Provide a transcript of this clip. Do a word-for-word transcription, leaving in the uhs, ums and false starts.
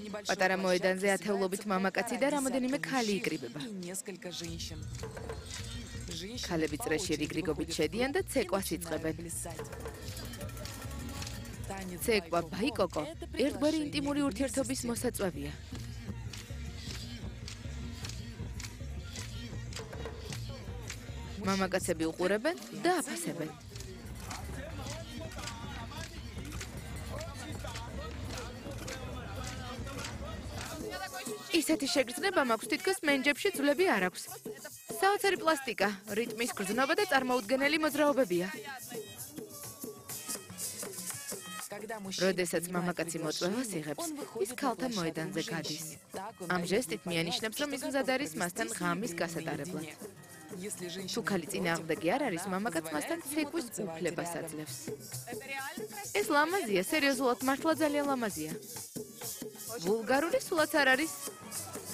პატარა მოედანზე ათეულობით მამაკაცი და რამოდენიმე ქალი იკრიბება. ქალები წრეში რიგრიგობით შედიან და ცეკვას იწყებენ. ცეკვა ბაიკოკო ერთგვარი ინტიმური ურთიერთობის მოსაწვევია. მამაკაცები უყურებენ და აფასებენ. ისეთი შეგრძნება მაქვს, თითქოს მენჯებში ძვლები არ აქვს. საოცარი პლასტიკა, რიტმის გრძნობა და წარმოუდგენელი მოძრაობებია. როდესაც მამაკაცი მოწვევას იღებს, ის ქალთა მოედანზე გადის. ამ ჟესტით მიანიშნებს, რომ ის მზად არის მასთან ღამის გასატარებლად. თუ ქალი წინააღმდეგი არ არის, მამაკაც მასთან ცეკვის უფლებას აძლევს. ეს ლამაზია, სერიოზულად, მართლა ძალიან ლამაზია. ვულგარული სულაც არ არის.